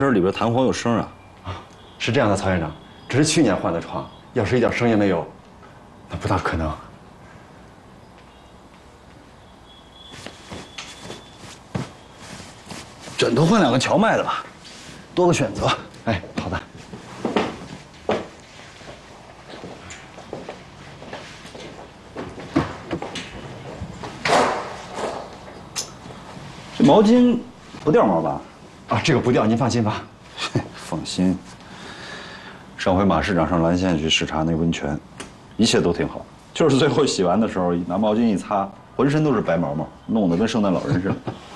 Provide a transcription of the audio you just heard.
这里边弹簧有声啊。 是这样的，曹院长，这是去年换的床，要是一点声也没有，那不大可能。 枕头换2个荞麦的吧，多个选择。 哎，好的。 这毛巾不掉毛吧？ 啊，这个不掉，您放心吧。 放心。上回马市长上蓝县去视察那温泉，一切都挺好，就是最后洗完的时候拿毛巾一擦，浑身都是白毛毛，弄得跟圣诞老人似的。